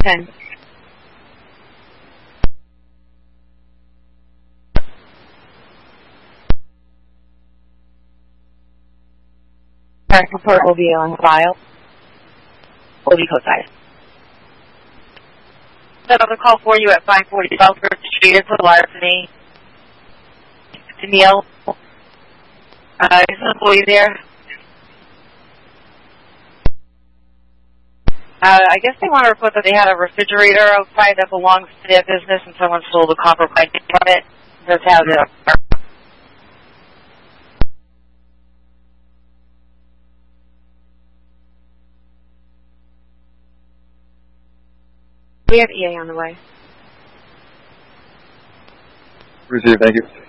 10. Current report will be on file. Will be code-sized. Another call for you at 540 South Church Street. It's a wire for me. To Neil. Is an employee there? I guess they want to report that they had a refrigerator outside that belongs to their business and someone stole the copper pipe from it. That's how We have EA on the way. Received, thank you.